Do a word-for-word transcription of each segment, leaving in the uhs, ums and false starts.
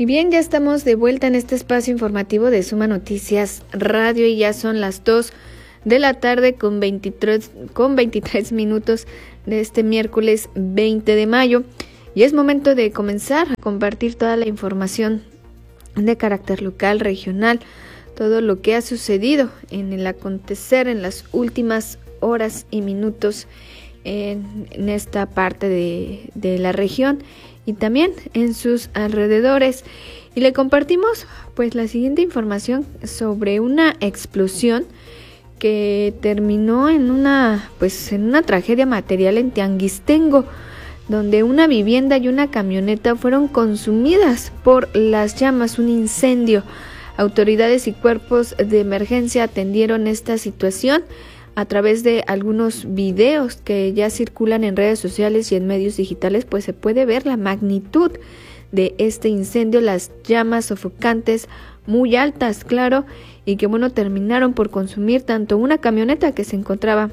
Y bien, ya estamos de vuelta en este espacio informativo de Suma Noticias Radio y ya son las dos de la tarde con veintitrés, con veintitrés minutos de este miércoles veinte de mayo. Y es momento de comenzar a compartir toda la información de carácter local, regional, todo lo que ha sucedido en el acontecer en las últimas horas y minutos en, en esta parte de, de la región y también en sus alrededores. Y le compartimos pues la siguiente información sobre una explosión que terminó en una pues en una tragedia material en Tianguistengo, donde una vivienda y una camioneta fueron consumidas por las llamas, un incendio. Autoridades y cuerpos de emergencia atendieron esta situación a través de algunos videos que ya circulan en redes sociales y en medios digitales, pues se puede ver la magnitud de este incendio, las llamas sofocantes muy altas, claro, y que bueno, terminaron por consumir tanto una camioneta que se encontraba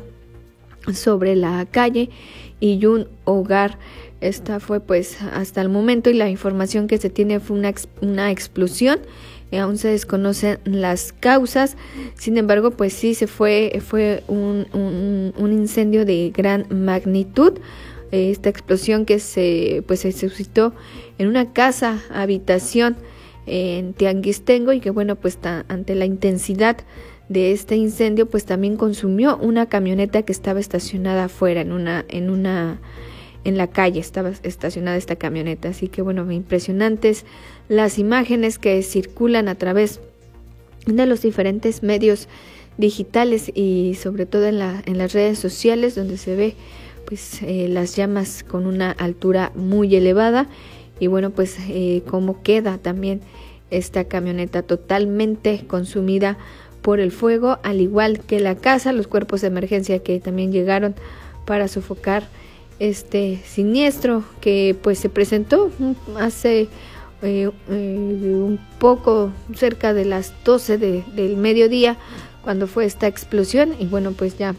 sobre la calle y un hogar. Esta fue pues hasta el momento y la información que se tiene fue una, ex, una explosión. Eh, aún se desconocen las causas, sin embargo pues sí se fue fue un, un, un incendio de gran magnitud. Eh, esta explosión que se pues se suscitó en una casa habitación en Tianguistengo y que bueno pues ta, ante la intensidad de este incendio pues también consumió una camioneta que estaba estacionada afuera en una en una en la calle estaba estacionada esta camioneta. Así que bueno, impresionantes las imágenes que circulan a través de los diferentes medios digitales y sobre todo en la en las redes sociales, donde se ve pues eh, las llamas con una altura muy elevada y bueno pues eh, cómo queda también esta camioneta totalmente consumida por el fuego, al igual que la casa. Los cuerpos de emergencia que también llegaron para sofocar este siniestro que pues se presentó hace eh, eh, un poco cerca de las doce de, del mediodía cuando fue esta explosión y bueno pues ya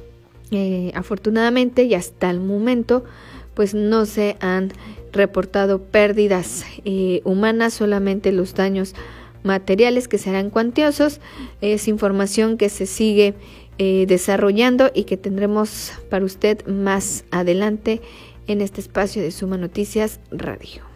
eh, afortunadamente y hasta el momento pues no se han reportado pérdidas eh, humanas, solamente los daños materiales que serán cuantiosos. Es información que se sigue Eh, desarrollando y que tendremos para usted más adelante en este espacio de Suma Noticias Radio.